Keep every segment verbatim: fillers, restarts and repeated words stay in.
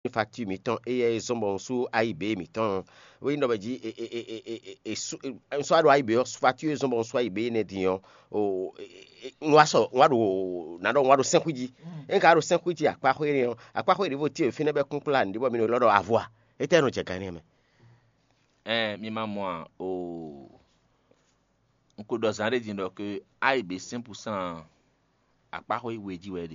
facture mi-temps et zombo sous A I B mi-temps oui no baji e e e e so ado A I B facture zombo sous A I B ne dion o no aso wado na do wado cinq ji en ka do cinq ji akpa ho ere akpa ho ere vote fi ne be kun plan ndi bo mi no lodo avoir ete no che kan me eh mi maman o on ko do zare di do que A I B cent pour cent akpa ho we ji we di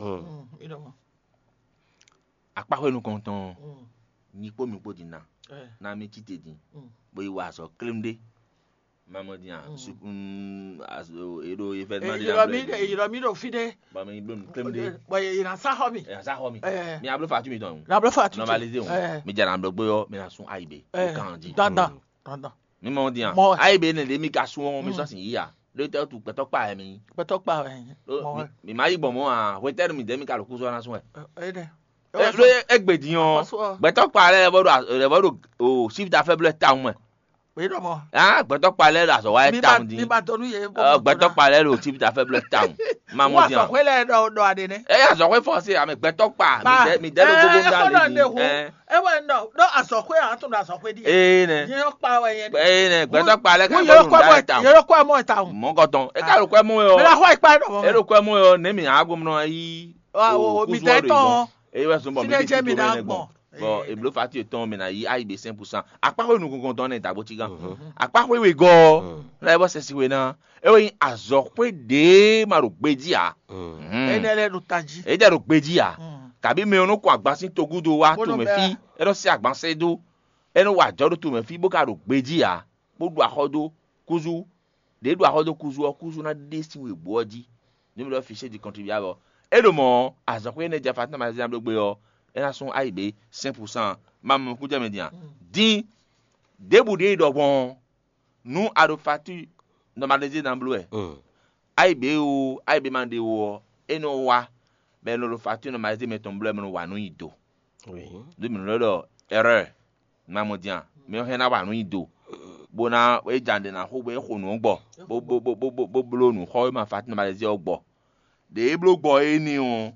akpa ho no konton ni po mi po di na na mi tite di bo i wa so claim de maman di an su aso edo événement de la mi ira mi do fide ba mi blum claim de ba ira sa ho mi e sa ho mi mi ablo fatu mi don na ablo fatu normaliser on mi jara ablo gbo yo mi na sun A I B o kan di dada dada mi mo di an A I B ne de mi ka sun mi so sin ya le te tu peto pa mi peto pa mi ma yi gbo mo an we te mi de mi ka lo ku so na sun e de lo egbediyan gbẹtọ parẹ bọdọ rẹ bọdọ o shift afẹbulẹ town mọ ah gbẹtọ parẹ la sọ wáyé town di gbẹtọ parẹ lo shift afẹbulẹ town mamu di yan ẹ yà sọkwe fọsi àmì gbẹtọ pa mi dẹ mi gbogbo ndá lè di ẹ ẹ wẹ nọ lọ asọkwe àtúndà asọkwe di ẹ nẹ ẹ nẹ gbẹtọ parẹ ká bọdọ ndá town yẹrọ kọ ẹ mọ town mọ kọtọn ẹ ká ló kọ ẹ mú yọ ẹ ló kọ ẹ mú yọ nẹmi àgọmọ yìí kúzọ e wa so mo mi ti mi na gbon bo e blo fati ton me na yi A I B cinq pour cent àpapọ̀ nu gongon ton na dabo ti gan àpapọ̀ we go la bo se si we na e we azokwe de ma ro gbeji a e ne le lu taji e de ro gbeji a tàbí me onu ko agbasin togudo wa to me fi e ro si agbanse do e no wa jodo to me fi bo ka ro gbeji a bo du ahodo kuzu de du ahodo kuzu o kuzu na de si we gboji ni me lo fi se di contribuable Edomo azokwe ne jafa na mazam do gbe yo ena sun A I B cinq pour cent mam ku jame dian din debude do bon nu ado fatu normaliser dans bleu A I B o A I B mande o eno wa be no fatu normaliser meton bleu me no wa no ido oui de me no do erreur mam dian me o hena wa no ido bona we jande na ho be ho no gbo bo bo bo bo blo nu ho ma fatu normaliser ogbo de eblo gbo eni on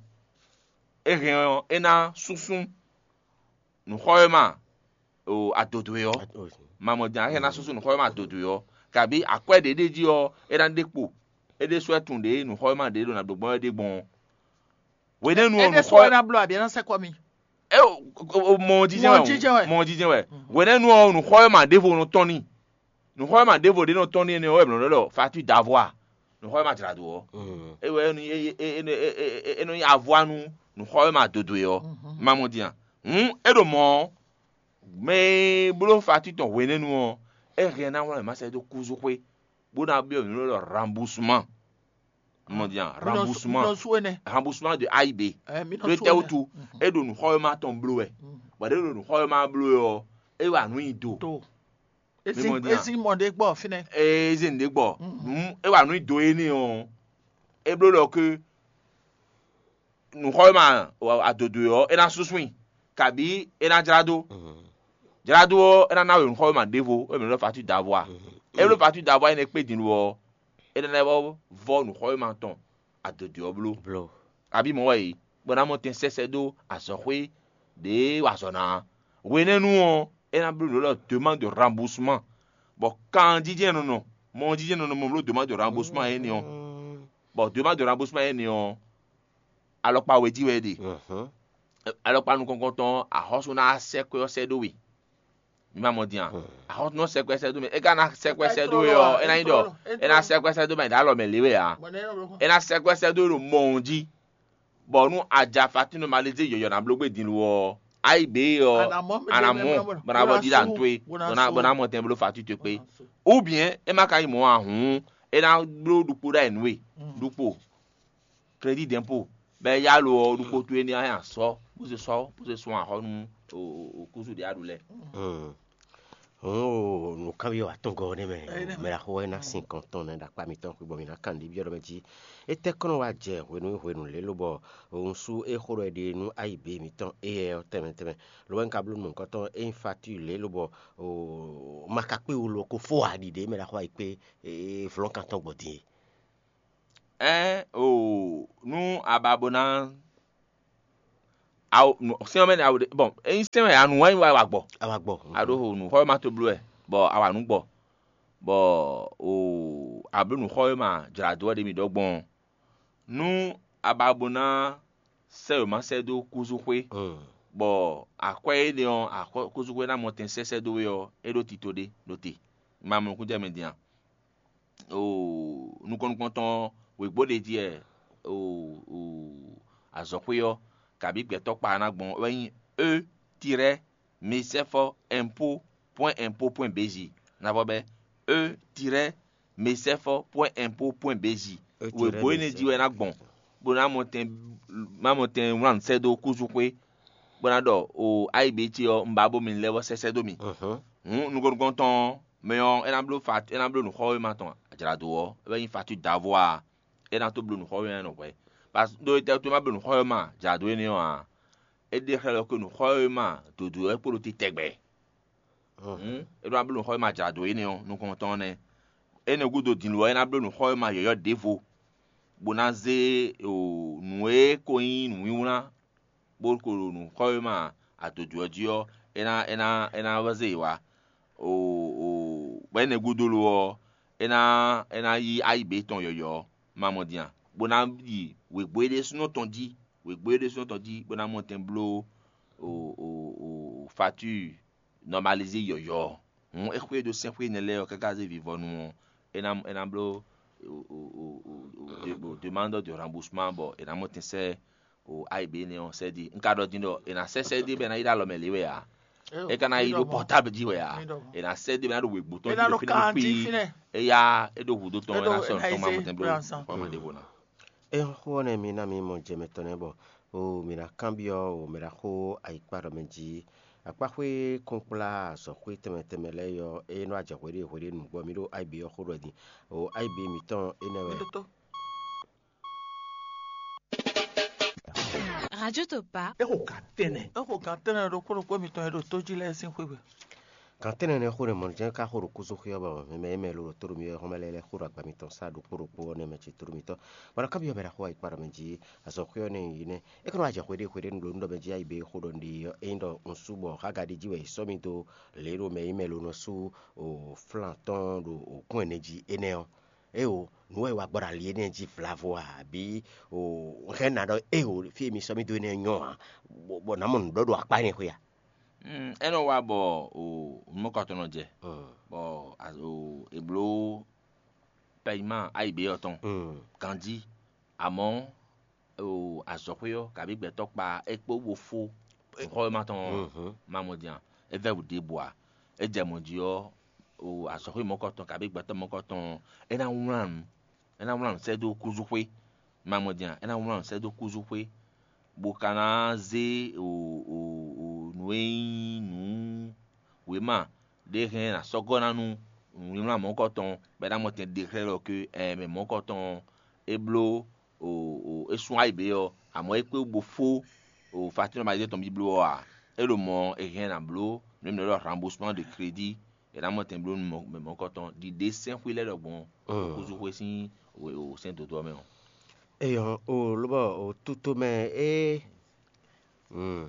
ehin ena susun nu khoema o adodo yo mamodan ena susun nu khoema adodo yo kabi akwede deji o ena depo ede swetun de nu khoema de do na gbon ede gbon we nenu nu ede so na blo abi na se kwa mi e mo jije we mo jije we we nenu nu khoema devo no toni nu khoema devo de no toni ni o e blo lo fatu d'avoir nu khoema trado e we nu e e nu avoir nu nu khoema dodo yo mamodian hm edomo me blo fatu ton we nenu o e rien na won ma se do kuzu pe bo na bi o nu lo remboursement mamodian remboursement remboursement de A I B le teutu e do nu khoema ton blo e ba de nu khoema blo yo e wa nu ido ezi monde gbo fine ezi nde gbo mm e wa nu ido e ni o e blo lo ke nu khoema adodo yo e na suswin kabi e na jarado jarado e na na nu khoema devo e me lo fatu d'avoir e lo fatu d'avoir ne pe din wo e na wo vo nu khoema ton adodo yo blo blo abi mo we bona mo tin sesedo asokwe de wasona we nenu o et na bleu leur demande de remboursement bon quand dit non non mon dit non non mon demande de remboursement et non bon demande de remboursement et non alors pas we dit we dit alors pas nous concontons à hoso na sekwe sedo we mi ma mo di an a hoso no sekwe sedo me e ga na sekwe sedo yo e na ido e na sekwe sedo me da lo me lewe a e na sekwe sedo ro mon di bon nous aja fatino malize yo yo na blogbe din wo A I B yo anamo bravo di dan twe bona bona mo temblo fatu te pe ou bien e maka imo ahun e na blo dupo da enwe dupo crédit d'impôt be ya lo dupo tu eni ayan so bo se so bo se so ahonu o kuzu de adule mm oh no kabio atongo ne me me la ho na cinquante ans na pa mi ton ko bo mi na kandi bi ro meji e te kono wa je we no we no le lo bo onsu e khoro de nu A I B mi ton e teme teme lo en kablu mon koton e fatu le lo bo o makape o lo ko fo adi de me la ho ipe e flon kanton bodi eh o nu ababona aw si me na bon e si me anu wan wa gbo awa gbo ado ho nu ho ma to blue bo awa nu gbo bo o ablu nu ho ma jara do de mi dogbon nu ababuna se ma se do kuzukwe bo akwe de on akwe kuzukwe na moten se se do yo e do titode do te ma mo ku je me dian o nu kon konton we gbo de die o o azokwe yo kabi gbeto pa na gbon wen e tiret mesefo impôt point impôt point bj na bobe e tiret mesefo point impôt point bj we boy ne diwe na gbon bona moten ma moten wan sedo kuzukwe bona do o aibeti o mbabo min lewo sesedo mi mhm nu gon konton mais on en ablo fat en ablo nu ho ma ton ajara do wen fatu d'avoir en to blo nu ho yen no we parce do te to ma blo nu ho ma jado ni o a e de xelo ko nu ho ma to do e poro ti tegbe mhm e do ablo nu ho ma jado ni o nu konton ne ene gudo din lo en ablo nu ho ma yoyo devo bonaze o nuwe koyin nuwuna bolko nu ho ma atoju ojo ena ena ena wazewa o o bene gudo lo ena ena yi aibe ton yoyo mamodian bona yi we gboede suno tondi we gboede suno tondi bona monten blo o o o fatu normaliser yoyo on ekwe de sempre ne le kakaze vivonu ena ena blo o o o demande de remboursement bon ena monten se o aibe ne on se di nkado dindo ena se se di bena ida lo melewe ya e kana ido portable di we ya ena se di bena do we gboton di fini e ya e do hudo ton ena so ton ma monten blo for ma de bona e hone mi na mi mo jemetone bo o mi na cambio o mi na ho aikparo menji akpahwe konkula so hwe teme teme le yo e no aja hwere hwere nu gbo mi do aibe yo horo di o aibe mi ton enewe Radio Topa e ho katene e ho katene do ko ko mi ton e do toji le sin hwebe kantene ne hore mon jen ka horo kuzo khyo ba me me lo toro mi ho melele horo akpa mi ton sa do horo po ne me chi toro mi to bara kabio bera ho ikpara menji aso khyo ne yine e kono aja hwere hwere ndo ndo menji aibe horo ndi yo endo nsubo haga di jiwe so mi to lero me ime lo no su o flanton do o kweneji eneo e o nuwe wa gbara li energy flavo abi o rena do e o fi mi so mi do ne nyo bo na mon do do akpa ne ho ya mm eno wa bo o mokoto no je bo o eblo paiement aibe oton kandi amon o azokyo kabi gbeto pa epo wo fo ho ma ton mamodian e ve wo de bois e jemondi o o azokyo mokoto kabi gbeto mokoto ena wuran ena wuran sedo kuzukwe mamodian ena wuran sedo kuzukwe bokana ze o o o nuei nu wema de rien na sogona nu nu na mon coton be na moten de rien que eh mais mon coton eblo o o esun aibe yo amo e pe gbo fo o fatina ma de ton biblo a e le mon e rien na blo même le remboursement de crédit et na moten blo mon mon coton di dessin fou le bon kuzu ko sin o saint dodo me e yo o lobo o tuto me e mm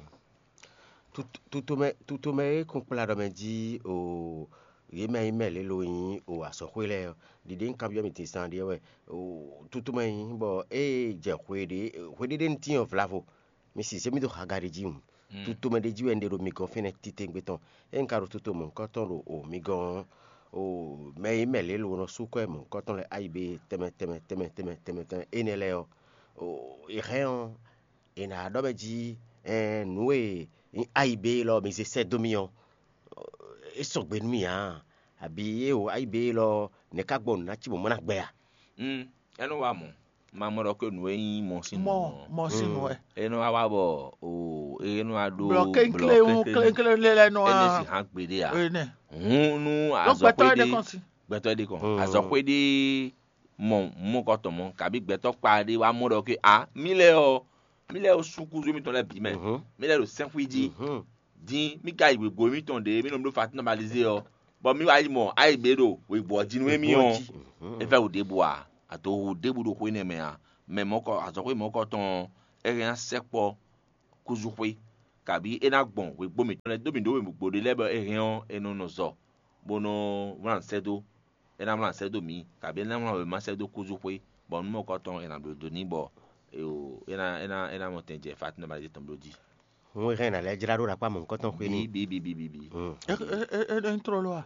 tuto me tuto me konkula do menji o yeme email lo yin o asohwele dide nkabio mi tisan de we o tuto me yin bo e je hwede hwede den tin of lavo mi si se mi do hagari jim tuto me de jiwe ndero mi go fene tite ngbeton en karo tuto mo nkoton ro o mi go o me email lo no suko mo nkoton le aibe teme teme teme teme teme teme enele o e rien ina do beji eh nuwe aibe lo mi se se domion e so gbe mi han abi e o aibe lo ne ka gbon na chi mo na gbe ya mm eno wa mo ma mo ro ko nu yin mo sin mo mo sin no e eno wa wa bo o eno ado block kle un kle kle le le no ene si han gbe de ya ene nu azokwe de gbeto de kon azokwe de mo mo ko to mo kabi gbeto pa de wa mo ro ke a mi le o mi le o suku zo mi ton le bi me mi le o senfuiji din mi ka iwe go mi ton de mi no do fat normaliser o bo mi wa mo ai be do we bo jinu mi on e fe o de boa ato o de bu do ko ne me a me mo ko azokwe mo ko ton e rien sepo kuzukwe kabi ena gbon we gbo mi ton le do mi do we gbo de lebe ehion enu no zo bono ran sedo ena ran sedo mi kabi ena ran we ma sedo kuzukwe bon mo ko ton ena do ni bo e o ena ena ena mo tenje fatina ba de tomboji we rena le jira ra pa mo ko ton bi bi bi bi bi e e e intro lo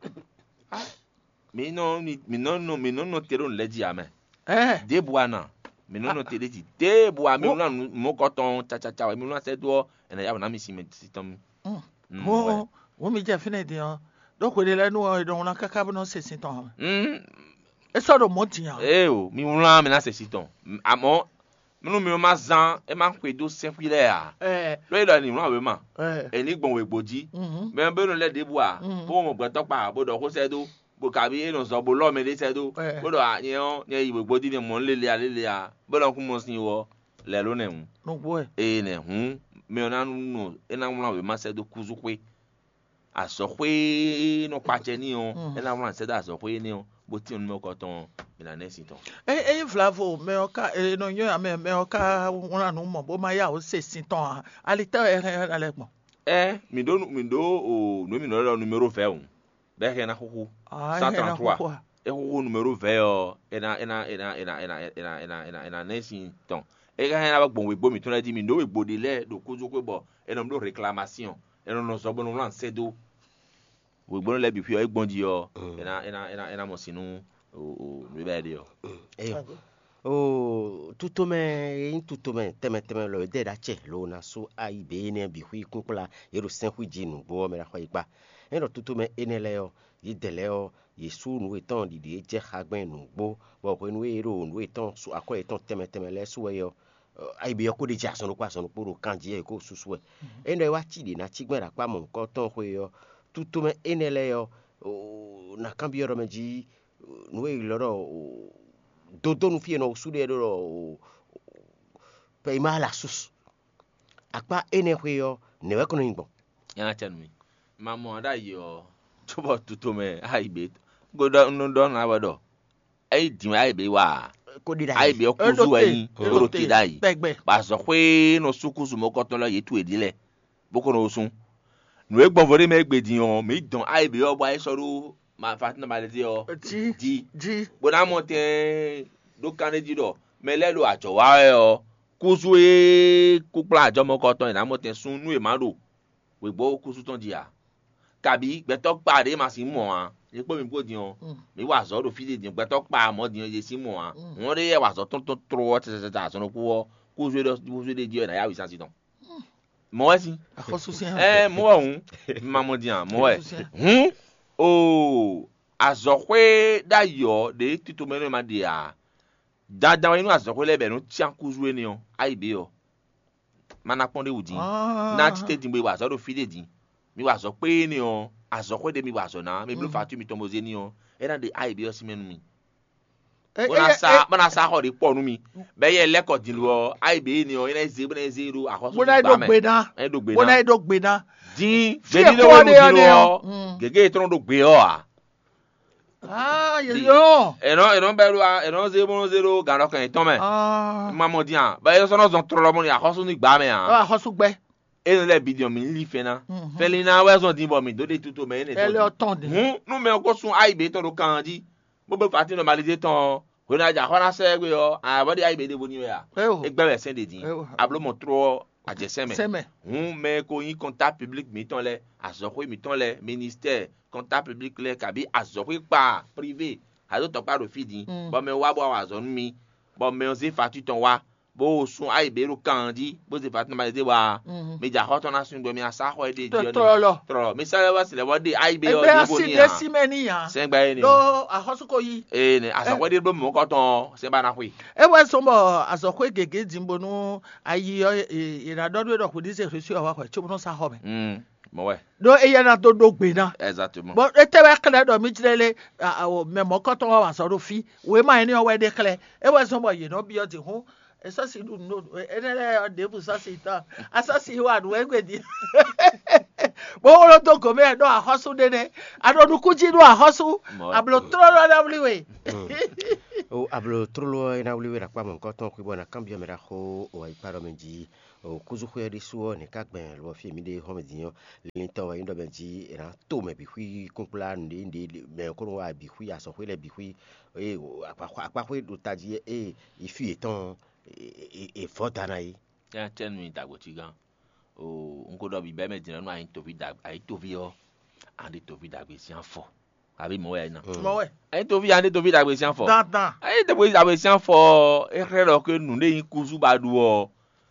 mi no mi no no mi no no tero leji ame eh de buana mi no no tere ti de bua mi no mo ko ton cha cha cha mi no sedo ena ya na mi si mi sitom wo wo mi je fine de o do ko de lenu o don na kaka bo no se sin ton mm e so do mo tiyan eh o mi won mi na se sitom amo mi no mi ma zan e ma pe do senfile a eh lo ilo ni won we ma eh eni gbon we gboji mhm me be no le de bua bo mo gbe to pa bo do ko sedo bo kabi eno so bo lo me de sedo bo do yan ni iwe gboji ni mo nlele alele a bo lo ku mo sin wo le lo ne hun no boy e ne hun me ona nu e na won we ma sedo kuzukwe asokwe no pache ni o e na won sedo asokwe ni o bo ti on mo ko ton mi na nesi ton eh eh flavo me oka e no yo me me oka won anu mo bo ma ya o se sin ton ali te e ale gbon eh mi do mi do o no mi no le numero vingt un be ke na kuku cent trente-trois e kuku numero vingt o e na e na e na e na e na e na e na e na e na nesi ton e ga na ba gbon we gbo mi tun le di mi do we gbo de le do kuzukwe bo e no do réclamation e no no so bo no lan sedo we gbo le bi fi o e gbon di o e na e na e na e na mo sinu o o mi be de o eyo o tutome in tutome teme teme lo de da che lo na so ai be ne bi hu ikunkula yero sen hu jinu bo me ra kwa ipa ero tutome enele o yi dele o yesu nu etan di de je hagben nu gbo bo ko nu ero nu etan so akọ etan teme teme le so yo ai be ko de ja so nu kwa so nu poro kanji e ko susu e eno e wa chi de na chi gben ra pa mo nkan ton ho yo tutome enele yo na cambio ro meji nu e loro dodo nu fie no su de ro pe mala sus akpa ene ho yo ne we ko no ngbo yana chen mi mamo da yo tubo tutome ai be godo no do na wado ai di ai be wa ko di dai ai be okuzu ayin oro ti dai begbe ba so pe no sukuzu mo ko ton lo yetu edile boko no sun nu egbon vore me gbedi on mi don ai be ogba ai soro ma fatina ma le di o ji di ji bona mo te do kaneji do melelo ajo wa e o kuzu e kupla ajo mo ko ton ina mo te sun nu e ma ro we gbo kuzu ton dia kabi gbeto pare ma si mo an e po mi po di on mi wa zo do fide di gbeto pa mo di ye si mo an won re wa zo ton ton tro te te ta so no ku kuzu do kuzu de di na ya wi san si ton mo esi akosu si eh mo hun ma mo di an mo e hun o azokwe dayo de tito meno ma dia dada inu azokwe lebe no ti akuzu eni o aibe o mana ponde udi na ti te dimbe wa so do fide din mi wa so pe ni o azokwe de mi wa so na mi blu fatu mi tomoze ni o era de aibe o si menu mi bona sa bona sa ho de po nu mi be ye leko din lo aibe ni o ina ze bona ze ru akoso bona do gbe na e do gbe na bona do gbe na din be ni lo wo ni o gege tron do gbe o a ah yo eno eno be ru a eno ze bona ze ru ga ro kan ton me ah mamo di an ba yo so no zon tro lo mo ni akoso ni gba me an ah akoso gbe eno le bidio mi li fe na fe li na we so din bo mi do de tuto me ni to ele o ton de hu nu me ko sun aibe to do kan di bo be fati no malize ton ko na ja hona se gbe yo a body aibe de boni ya egbe we sen de din ablo mo tro ajeseme hu me ko yin contact public mi ton le azokwe mi ton le ministère contact public le kabi azokwe pa privé azo to pa do fidi bo me wa bo wa zo mi bo me o se fati ton wa bo sun aibe ru kan di bo se fati no malize wa me ja hot na sun gbe mi asa ho de di oni tro mi sale wa sile body aibe o de boni ya si me ni ya sen gba ni lo ahosuko yi eh ni azokwe de bo mo ko ton se ba na hui e we so mo azokwe gege dimbo nu ayi ira dodo do ko di se resu wa ko chubu no sa ho me mm mo we do e ya na do do gbe na exactement but e te we kle do mi jirele me mo ko ton wa so do fi we ma ni o we de kle e we so mo yi no bi o ti hu eso si du no enele o de bu so si ta aso si wa du we gbe di bo wo to go me do ahosu de ne ado du ku ji do ahosu ablo tro ro da we o ablo trolo ina uliwera kwa monkoton ku bona kambio mera ho o iparo menji o kuzu khwe risuo ne kakben lo fi mi de homedinho linto wa indo benji era to me bi hui kunkula ndi ndi me ko wa bi hui aso khwe le bi hui e apa apa khwe do taji e ifi eton e fota nai ya ten mi dagbo tigan o nkodo bi be medina no ayin to vi dag ayin to vi o ande to vi dagbe si anfo abi mo ya na mo we ayin to vi ande to vi dagbe si anfo dan dan ayin to vi dagbe si anfo e rero ke nu le yin kuzu ba du o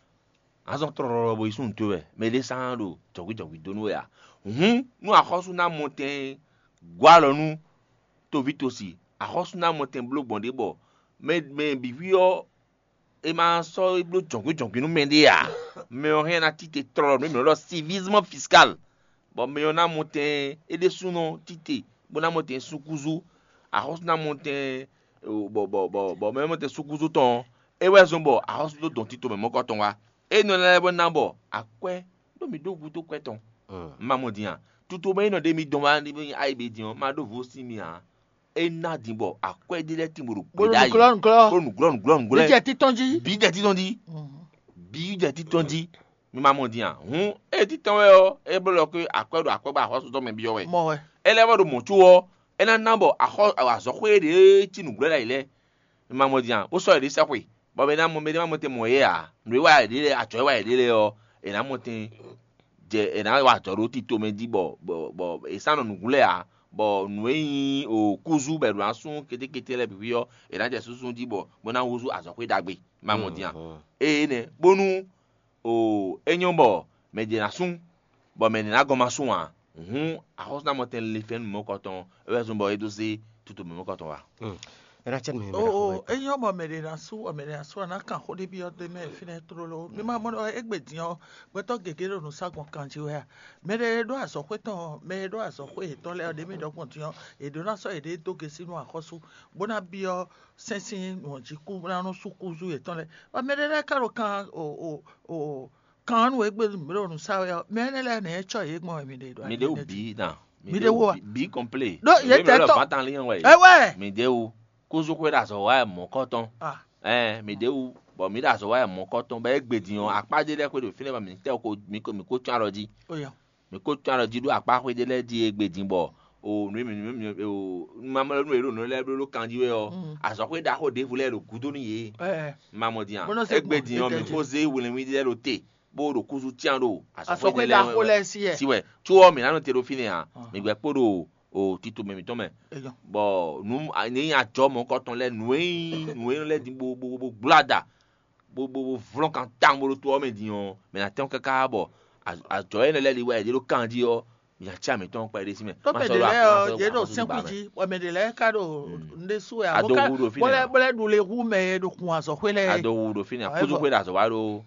azon troro bo isun to we me le sando jogi jogi do no ya hm nu akhosu na monten gwalo nu to vi to si akhosu na monten blog bonde bo me me bi vi o e ma so iblo jongu jongu no mende ya me o rien a tité trop me lo civisme fiscal bon me on a monté et des sous-non tité bon a monté sukuzu a hos na monté bo bo bo bo me monté sukuzu ton e we zombo a hos do don tito me mo ko ton wa e no le bon na bo akwe do mi do guto kweton ma mo dian tuto me no de mi don wa ni ai be dian ma do vo si mi ha ena dimbo akwe dile timuru pedai glon glon glon glon glon bi je titonji bi je titonji bi je titonji mi ma mo dian hun e titon we o e bolo ke akwe do akwe ba hoso do me bi o we mo we ele wo do mo tu o ena nambo aho azo kwe de tinu glela ile mi ma mo dian o so ede se kwe bo be na mo me de ma mo te mo ye a nwe wa ede ajo wa ede o e na mo te je e na wa joro tito me di bo bo e sano nugule a bo nwe o kuzu be ru asun kete kete le bi yo e na je susun di bo bo na wuzu azokwe dagbe ma mo dian e ne bonu o enyombo me je nasun bo me na go masun a hm a hos na mo ten le fen mo koton e we zumbo e do se tutu mo koton wa era chen me o enyo mo me na su o me na su na kan ho de bi o de me fine trolo mi ma mo egbedian gbe to gegere nu sagun kan ji we me de do aso pe ton me do aso pe ton le de mi dogbon tiyan e do na so e de doge sinu akosu bona bi o sensin won ji ku na nu sukuzu e ton le o me de karo kan o o o kan nu egbe mi ro nu sa we me ne le na e cho e gbon mi de do mi de o bi na mi de wo bi complete do ye te to e we mi de o kuzu kwe da so wa mo koton ah eh mi de u bo mi da so wa mo koton ba egbediyan apade le kwe do file ba mi te ko mi ko mi ko tun aroji oya mi ko tun aroji do apa kwe de le di egbedin bo o mi mi mi o ma ma no ero no le lo kanji we o aso kwe da ho de vule ro gudo ni ye eh ma mo dian egbediyan mi ko ze wule mi de lo te bo ro kuzu ti an ro aso kwe da ho le si e si we tu o mi na no te ro file han mi gbe poro o tito me mi to me eyan bo nu ni ajo mo ko ton le nu nu le di bo bo bo blada bo bo vlon kan tang bo to me di on me na ten kaka bo ajo ene le di wa di lo kan di o mi a cha me ton pa de si me to pe de le o je do senkuji o me de le ka do nde su ya bo ka bo le bo le du le hu me do kun aso kwe le ado wu do fini akuzo kwe da so wa do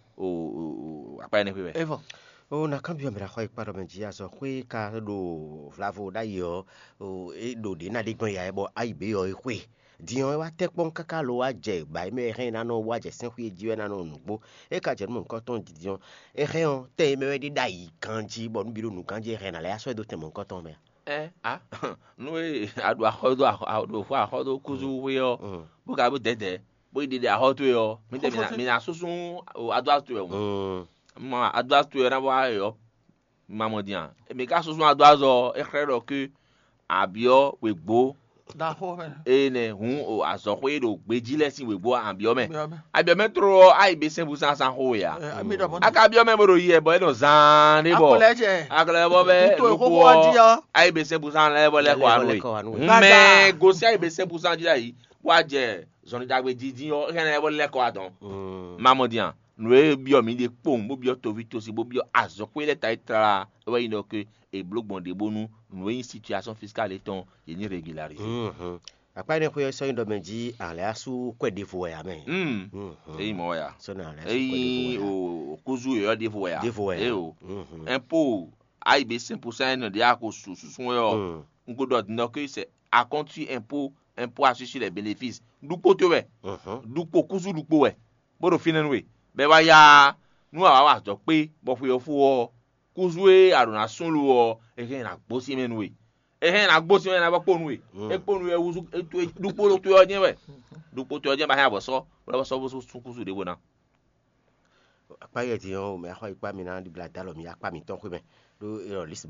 o apa ne kwe evo o na kambio mera khoi paro menji aso khwe ka do flavo da yo o e do de na de gbon ya ebo ai be yo khwe dion wa te pon kaka lo wa je ba me rin na no wa je sin khwe jiwe na no nugbo e ka je mo nkan ton dion e rin te me de dai kanji bo nbiro nu kanji rin na le aso do te mo nkan ton me eh ah no e adu ahodo ahodo fu ahodo kuzu we yo bo ka bo dede bo dede ahodo yo mi te mi na susun adu atu yo ma adwa tu era wa yo mamodian e me ka so so adwa zo e krero ke abio wegbo da ho e ne hun o aso kwe do gbeji lesin wegbo abio me abio me tro ai be sen busan san ho ya aka abio me boro yi e bo e no zan ni bo akole bo be lo ai be sen busan le bo le ko anu me go si ai be sen busan ji yi wa je zoni dagbe jijin yo ke na e bo le ko adon mamodian nwe bio mi de pon bo bio to vito si bo bio azokwe le taitra we ino ke e blog bon de bonu nwe situation fiscale ton ye ni régulariser mhm apa ne ko so ndo menji ale asu kwe de fo ya men mhm e mo ya so na ale asu kwe de fo o kuzu yo de fo ya e o impôt ai be cinq pour cent de ya ko su su yo ngo do no ke c'est a compte impôt impôt associé les bénéfices dupo to we dupo kuzu dupo we bo do finan we be wa ya nu awa wa jo pe bo fu yo fu o kuzue aruna sun lu o e ke na gbo si menu we eh na gbo si na ba ponu e e ponu e wuzu e dupo lo to yo yen we dupo to yo yen ba ha bo so bo so bo so kuzu de bona pa ye ti o me akwa ipa mi na di blada lo mi apa mi ton ko me do list